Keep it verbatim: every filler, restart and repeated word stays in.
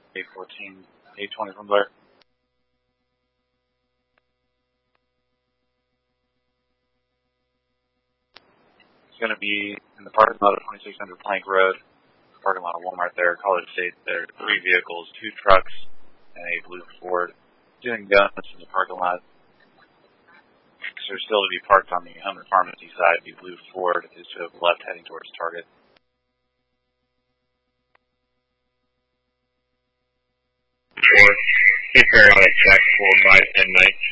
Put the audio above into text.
eight fourteen, eight twenty from Blair. It's going to be in the parking lot of twenty-six hundred Plank Road, parking lot of Walmart there, College State. There are three vehicles, two trucks, and a blue Ford. Doing guns in the parking lot. They're still to be parked on the Hummer Pharmacy side. The blue Ford is to the left heading towards Target. Four. Keep her on a check for five ten night.